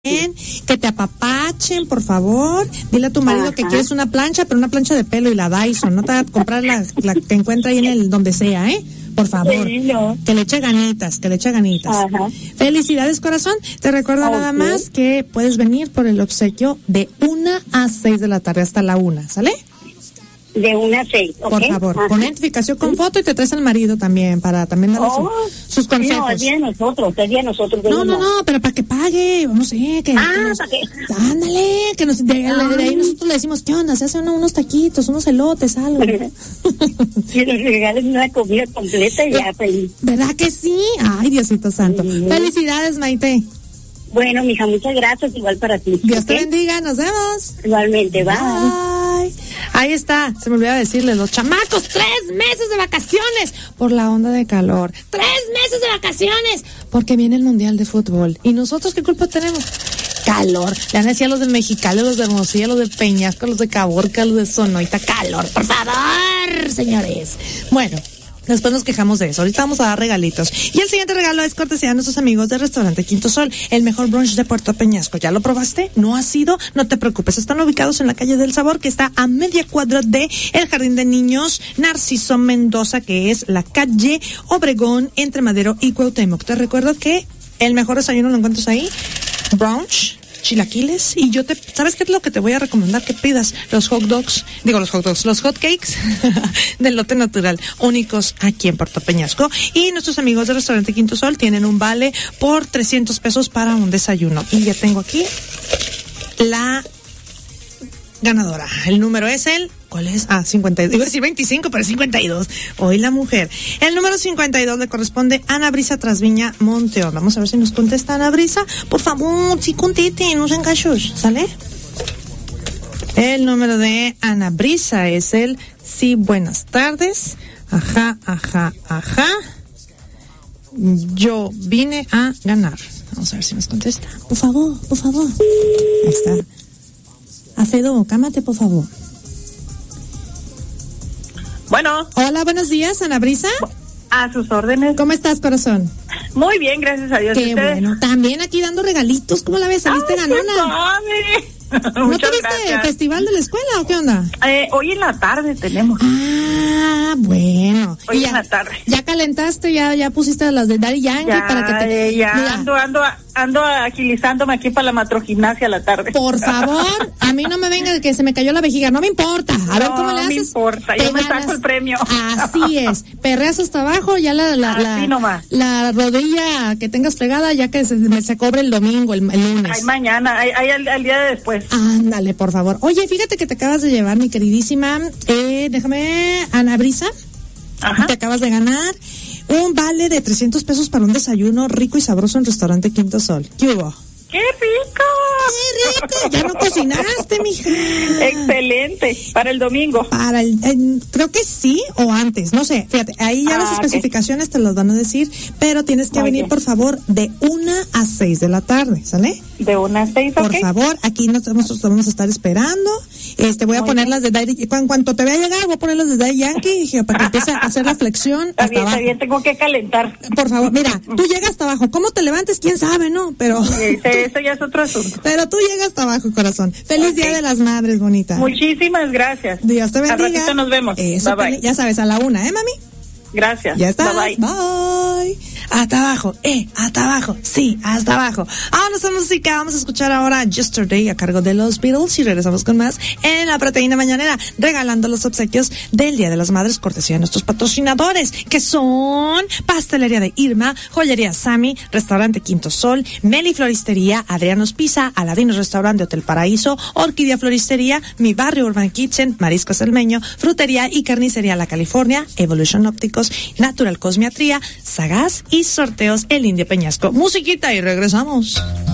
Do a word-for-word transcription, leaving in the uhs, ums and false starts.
que te apapachen, por favor. Dile a tu marido Ajá. que quieres una plancha, pero una plancha de pelo y la Dyson. No te va a comprar la, la que encuentra ahí en el donde sea, ¿eh? Por favor. Sí, no. Que le eche ganitas, que le eche ganitas. Ajá. Felicidades, corazón. Te recuerdo okay. nada más que puedes venir por el obsequio de una a seis de la tarde hasta la una, ¿sale? De una a seis, ¿ok? Por favor, Ajá. pon identificación con foto y te traes al marido también, para también darle oh, su, sus consejos. No, es bien nosotros, es bien nosotros. No, no, no, pero para que pague, no sé, que... Ah, que nos, para que... Ándale, que nos, de, ah. de ahí nosotros le decimos, ¿qué onda? Se hacen unos taquitos, unos elotes, algo. Que nos regalen una comida completa y ya feliz. ¿Verdad que sí? Ay, Diosito Santo. Sí. Felicidades, Maite. Bueno, mija, muchas gracias, igual para ti. Dios ¿okay? te bendiga, nos vemos. Igualmente, bye. Bye. Ahí está, se me olvidaba decirles, los chamacos, tres meses de vacaciones por la onda de calor. Tres meses de vacaciones porque viene el Mundial de Fútbol. ¿Y nosotros qué culpa tenemos? Calor. Le han decía a los de Mexicali, los de Hermosillo, los de Peñasco, los de Caborca, los de Sonoita. Calor, por favor, señores. Bueno. Después nos quejamos de eso. Ahorita vamos a dar regalitos. Y el siguiente regalo es cortesía de nuestros amigos del restaurante Quinto Sol, el mejor brunch de Puerto Peñasco. ¿Ya lo probaste? ¿No has ido? No te preocupes. Están ubicados en la calle del Sabor, que está a media cuadra de el Jardín de Niños Narciso Mendoza, que es la calle Obregón, entre Madero y Cuauhtémoc. Te recuerdo que el mejor desayuno lo encuentras ahí. Brunch, chilaquiles, y yo te, ¿sabes qué es lo que te voy a recomendar? Que pidas los hot dogs, digo los hot dogs, los hot cakes del lote natural, únicos aquí en Puerto Peñasco. Y nuestros amigos del restaurante Quinto Sol tienen un vale por trescientos pesos para un desayuno. Y ya tengo aquí la ganadora. El número es el, ¿cuál es? Ah, cincuenta y dos. Iba a decir veinticinco, pero es cincuenta y dos. Hoy la mujer. El número cincuenta y dos le corresponde a Ana Brisa Trasviña Monteón. Vamos a ver si nos contesta Ana Brisa. Por favor, sí conteste, no sean cachos, ¿sale? El número de Ana Brisa es el sí, buenas tardes. Ajá, ajá, ajá. Yo vine a ganar. Vamos a ver si nos contesta. Por favor, por favor. Ahí está. Alfredo, cámate, por favor. Bueno. Hola, buenos días, Ana Brisa. A sus órdenes. ¿Cómo estás, corazón? Muy bien, gracias a Dios. Qué bueno. También aquí dando regalitos. ¿Cómo la ves? ¿Saliste Ay, ganona? ¿No Muchas tuviste gracias. el festival de la escuela o qué onda? Eh, hoy en la tarde tenemos. Ah, bueno. Hoy ya, en la tarde. Ya calentaste, ya ya pusiste las de Daddy Yankee ya, para que te... Ya, Mira, ando, ando, ando agilizándome aquí para la matrogimnasia a la tarde. Por favor, a mí no me venga de que se me cayó la vejiga, no me importa. A no, ver cómo le haces. No me importa, yo me saco el premio. Así es, perreas hasta abajo, ya la la, Así la, nomás. la rodilla que tengas fregada, ya que se, se cobre el domingo, el, el lunes. Ay, mañana, ay, ay, al, al día de después. Ándale, por favor. Oye, fíjate que te acabas de llevar, mi queridísima, eh, déjame, Ana Brisa. Ajá. Te acabas de ganar un vale de trescientos pesos para un desayuno rico y sabroso en restaurante Quinto Sol. ¿Qué hubo? ¡Qué rico! ¡Qué rico! Ya no cocinaste, mija. Excelente. Para el domingo. Para el, eh, creo que sí o antes, no sé. Fíjate, ahí ya ah, las especificaciones okay. te las van a decir, pero tienes que Muy venir, bien. por favor, de una a seis de la tarde, ¿sale? De una a seis, Por okay. favor, aquí nosotros vamos a estar esperando. Este, voy a Muy poner bien. las de Daddy, en cuanto te vea llegar, voy a poner las de Daddy Yankee, dije, para que empiece a hacer la flexión está hasta bien, abajo. Está bien, tengo que calentar. Por favor, mira, tú llegas hasta abajo. ¿Cómo te levantes? ¿Quién sabe, no? Pero... Sí, eso ya es otro asunto. Pero tú llegas hasta abajo, corazón. Feliz okay. Día de las Madres, bonita. Muchísimas gracias. Dios te bendiga. Al ratito nos vemos. Eso, bye, bye. Ya sabes, a la una, ¿eh, mami? Gracias. Ya está. Bye, bye. Bye. Hasta abajo, eh, hasta abajo, sí, hasta abajo. Vámonos a música, vamos a escuchar ahora Yesterday a cargo de los Beatles y regresamos con más en la Proteína Mañanera, regalando los obsequios del Día de las Madres, cortesía de nuestros patrocinadores, que son Pastelería de Irma, Joyería Sammy, Restaurante Quinto Sol, Meli Floristería, Adrianos Pizza, Aladino Restaurante Hotel Paraíso, Orquídea Floristería, Mi Barrio Urban Kitchen, Mariscos El Meño, Frutería y Carnicería La California, Evolution Ópticos, Natural Cosmiatría, Sagaz y Sorteos El Indio Peñasco. Musiquita y regresamos.